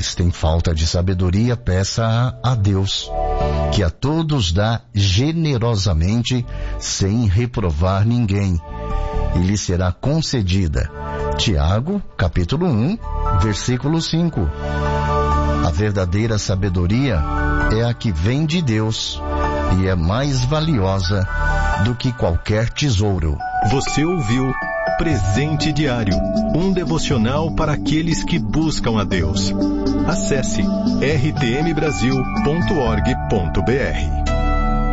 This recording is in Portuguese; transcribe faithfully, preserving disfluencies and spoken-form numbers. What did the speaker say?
vocês têm falta de sabedoria, peça a Deus, que a todos dá generosamente, sem reprovar ninguém, e lhe será concedida. Tiago, capítulo um, versículo cinco. A verdadeira sabedoria é a que vem de Deus e é mais valiosa do que qualquer tesouro. Você ouviu Presente Diário, um devocional para aqueles que buscam a Deus. Acesse r t m brasil ponto org ponto b r.